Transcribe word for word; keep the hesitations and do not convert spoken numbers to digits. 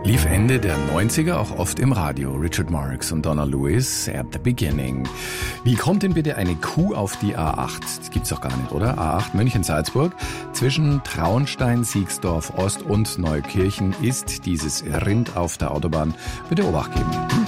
Lief Ende der neunziger auch oft im Radio. Richard Marx und Donna Lewis, At the Beginning. Wie kommt denn bitte eine Kuh auf die A acht? Das gibt's doch gar nicht, oder? A acht München-Salzburg. Zwischen Traunstein, Siegsdorf Ost und Neukirchen ist dieses Rind auf der Autobahn. Bitte Obacht geben.